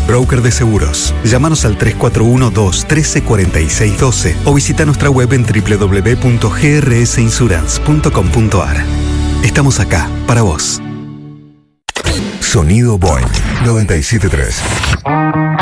broker de seguros. Llámanos al 3412-134612 o visita nuestra web en www.grsinsurance.com.ar. Estamos acá para vos. Sonido Boing 97.3.